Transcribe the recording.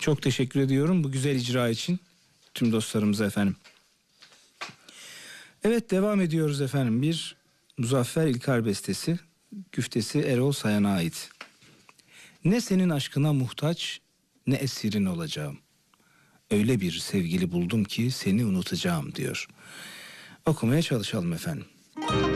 Çok teşekkür ediyorum bu güzel icra için tüm dostlarımıza efendim. Evet, devam ediyoruz efendim. Bir Muzaffer İlkar bestesi, güftesi Erol Sayan'a ait. Ne senin aşkına muhtaç, ne esirin olacağım. Öyle bir sevgili buldum ki seni unutacağım diyor. Okumaya çalışalım efendim.